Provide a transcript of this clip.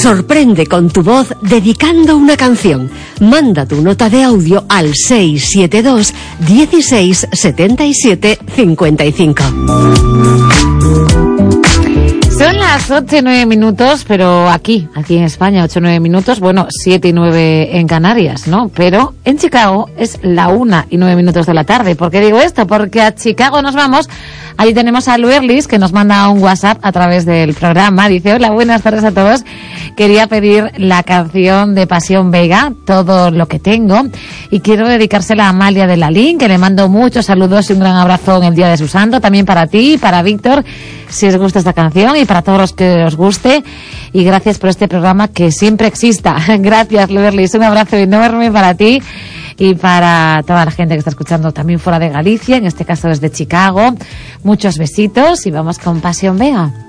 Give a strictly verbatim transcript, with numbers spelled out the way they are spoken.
Sorprende con tu voz dedicando una canción. Manda tu nota de audio al seis siete dos, dieciséis, setenta y siete, cincuenta y cinco. Son las ocho y nueve minutos, pero aquí, aquí en España, ocho y nueve minutos, bueno, siete y nueve en Canarias, ¿no? Pero en Chicago es la una y nueve minutos de la tarde. ¿Por qué digo esto? Porque a Chicago nos vamos. Ahí tenemos a Luerlis, que nos manda un WhatsApp a través del programa. Dice, hola, buenas tardes a todos. Quería pedir la canción de Pasión Vega, Todo lo que tengo, y quiero dedicársela a Amalia de Lalín, que le mando muchos saludos y un gran abrazo en el día de su santo. También para ti, para Víctor, si os gusta esta canción, y para todos los que os guste. Y gracias por este programa que siempre exista. Gracias, Luerlis. Un abrazo enorme para ti y para toda la gente que está escuchando también fuera de Galicia, en este caso desde Chicago. Muchos besitos y vamos con Pasión Vega.